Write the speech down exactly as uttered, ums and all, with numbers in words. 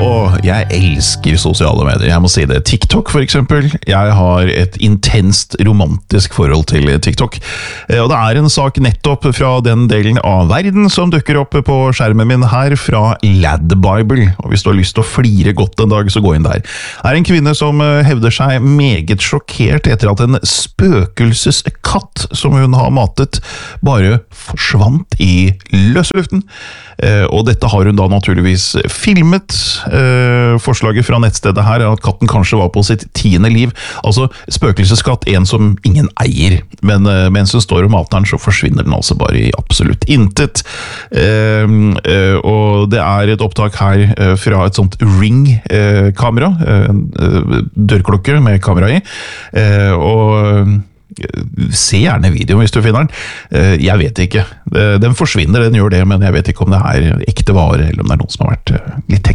Og jeg elsker sosiale medier, jeg må si det. TikTok for eksempel, jeg har et intenst romantisk forhold til TikTok. Og det er en sak nettopp fra den delen av verden som dukker opp på skjermen min her fra LADbible. Og hvis du har lyst til å flire godt en dag, så gå inn der. Det er en kvinne som hevder seg meget sjokkert etter at en spøkelseskatt som hun har matet bare forsvant i løse luften. Og dette har hun da naturligvis filmet. Forslaget fra nettstedet her er at katten kanskje var på sitt tiende liv. Altså spøkelseskatt, en som ingen eier. Men mens hun står og mater den, så forsvinner den altså bare i absolutt intet. Og det er et opptak her fra et sånt Ring-kamera. Dørklokke med kamera i. Og se gjerne videoen hvis du finner den. Jeg vet ikke. Den forsvinner, den gjør det, men jeg vet ikke om det er ekte vare, eller om det er noen som har vært litt teknisk.